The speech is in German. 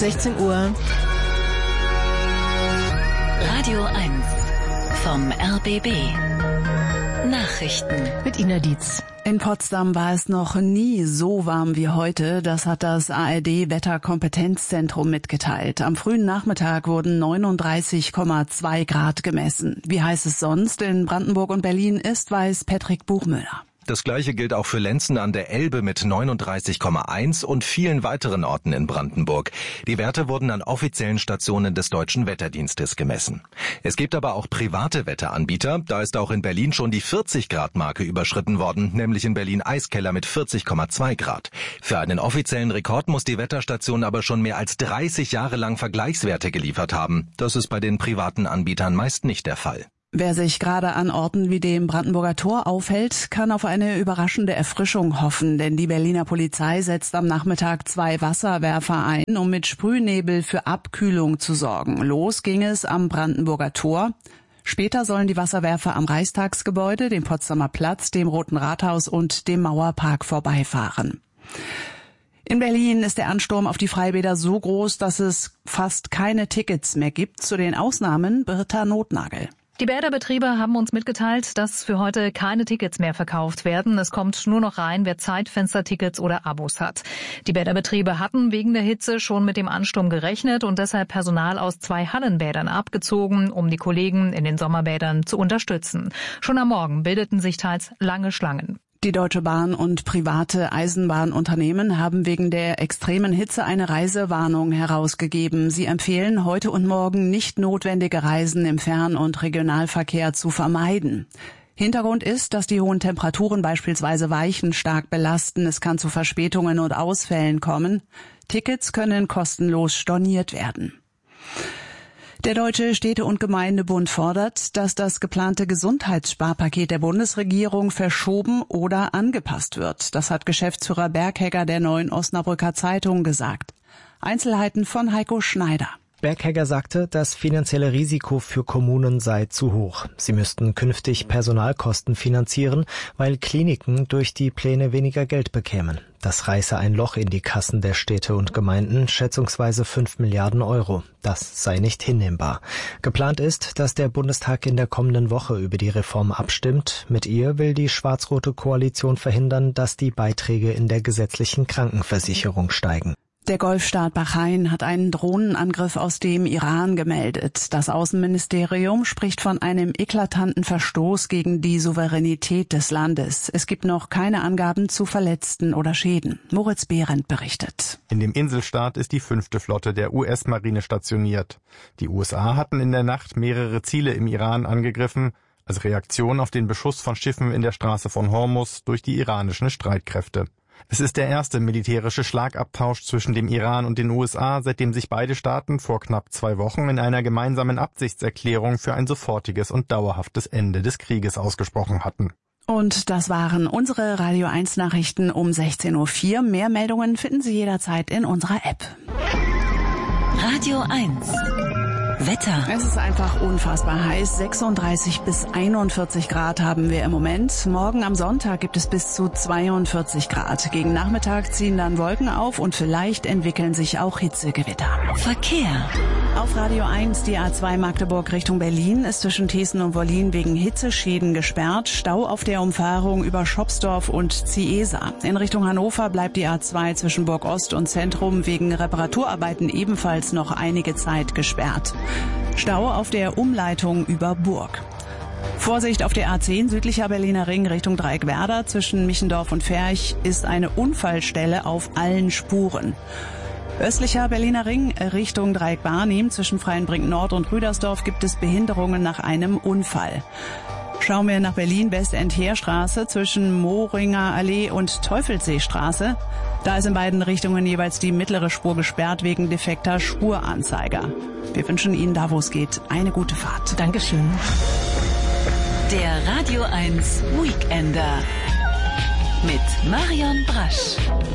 16 Uhr. Radio 1 vom RBB. Nachrichten Mit Ina Dietz. In Potsdam war es noch nie so warm wie heute. Das hat das ARD-Wetterkompetenzzentrum mitgeteilt. Am frühen Nachmittag wurden 39,2 Grad gemessen. Wie heiß es sonst in Brandenburg und Berlin ist, weiß Patrick Buchmüller. Das Gleiche gilt auch für Lenzen an der Elbe mit 39,1 und vielen weiteren Orten in Brandenburg. Die Werte wurden an offiziellen Stationen des Deutschen Wetterdienstes gemessen. Es gibt aber auch private Wetteranbieter. Da ist auch in Berlin schon die 40-Grad-Marke überschritten worden, nämlich in Berlin-Eiskeller mit 40,2 Grad. Für einen offiziellen Rekord muss die Wetterstation aber schon mehr als 30 Jahre lang Vergleichswerte geliefert haben. Das ist bei den privaten Anbietern meist nicht der Fall. Wer sich gerade an Orten wie dem Brandenburger Tor aufhält, kann auf eine überraschende Erfrischung hoffen, denn die Berliner Polizei setzt am Nachmittag 2 Wasserwerfer ein, um mit Sprühnebel für Abkühlung zu sorgen. Los ging es am Brandenburger Tor. Später sollen die Wasserwerfer am Reichstagsgebäude, dem Potsdamer Platz, dem Roten Rathaus und dem Mauerpark vorbeifahren. In Berlin ist der Ansturm auf die Freibäder so groß, dass es fast keine Tickets mehr gibt. Zu den Ausnahmen Britta Notnagel. Die Bäderbetriebe haben uns mitgeteilt, dass für heute keine Tickets mehr verkauft werden. Es kommt nur noch rein, wer Zeitfenstertickets oder Abos hat. Die Bäderbetriebe hatten wegen der Hitze schon mit dem Ansturm gerechnet und deshalb Personal aus 2 Hallenbädern abgezogen, um die Kollegen in den Sommerbädern zu unterstützen. Schon am Morgen bildeten sich teils lange Schlangen. Die Deutsche Bahn und private Eisenbahnunternehmen haben wegen der extremen Hitze eine Reisewarnung herausgegeben. Sie empfehlen heute und morgen nicht notwendige Reisen im Fern- und Regionalverkehr zu vermeiden. Hintergrund ist, dass die hohen Temperaturen beispielsweise Weichen stark belasten. Es kann zu Verspätungen und Ausfällen kommen. Tickets können kostenlos storniert werden. Der Deutsche Städte- und Gemeindebund fordert, dass das geplante Gesundheitssparpaket der Bundesregierung verschoben oder angepasst wird. Das hat Geschäftsführer Berghegger der Neuen Osnabrücker Zeitung gesagt. Einzelheiten von Heiko Schneider. Berghegger sagte, das finanzielle Risiko für Kommunen sei zu hoch. Sie müssten künftig Personalkosten finanzieren, weil Kliniken durch die Pläne weniger Geld bekämen. Das reiße ein Loch in die Kassen der Städte und Gemeinden, schätzungsweise 5 Milliarden Euro. Das sei nicht hinnehmbar. Geplant ist, dass der Bundestag in der kommenden Woche über die Reform abstimmt. Mit ihr will die schwarz-rote Koalition verhindern, dass die Beiträge in der gesetzlichen Krankenversicherung steigen. Der Golfstaat Bahrain hat einen Drohnenangriff aus dem Iran gemeldet. Das Außenministerium spricht von einem eklatanten Verstoß gegen die Souveränität des Landes. Es gibt noch keine Angaben zu Verletzten oder Schäden. Moritz Behrendt berichtet. In dem Inselstaat ist die 5. Flotte der US-Marine stationiert. Die USA hatten in der Nacht mehrere Ziele im Iran angegriffen, als Reaktion auf den Beschuss von Schiffen in der Straße von Hormuz durch die iranischen Streitkräfte. Es ist der erste militärische Schlagabtausch zwischen dem Iran und den USA, seitdem sich beide Staaten vor knapp 2 Wochen in einer gemeinsamen Absichtserklärung für ein sofortiges und dauerhaftes Ende des Krieges ausgesprochen hatten. Und das waren unsere Radio 1 Nachrichten um 16.04 Uhr. Mehr Meldungen finden Sie jederzeit in unserer App. Radio 1 Wetter. Es ist einfach unfassbar heiß. 36 bis 41 Grad haben wir im Moment. Morgen am Sonntag gibt es bis zu 42 Grad. Gegen Nachmittag ziehen dann Wolken auf und vielleicht entwickeln sich auch Hitzegewitter. Verkehr. Auf Radio 1 die A2 Magdeburg Richtung Berlin ist zwischen Thießen und Wollin wegen Hitzeschäden gesperrt. Stau auf der Umfahrung über Schopsdorf und Ziesa. In Richtung Hannover bleibt die A2 zwischen Burg Ost und Zentrum wegen Reparaturarbeiten ebenfalls noch einige Zeit gesperrt. Stau auf der Umleitung über Burg. Vorsicht auf der A10 südlicher Berliner Ring Richtung Dreieckwerder. Zwischen Michendorf und Ferch ist eine Unfallstelle auf allen Spuren. Östlicher Berliner Ring Richtung Dreieck-Barnim zwischen Freienbrink Nord und Rüdersdorf gibt es Behinderungen nach einem Unfall. Schauen wir nach Berlin, West-End-Heerstraße zwischen Mohringer Allee und Teufelsseestraße. Da ist in beiden Richtungen jeweils die mittlere Spur gesperrt wegen defekter Spuranzeiger. Wir wünschen Ihnen da, wo es geht, eine gute Fahrt. Dankeschön. Der Radio 1 Weekender mit Marion Brasch.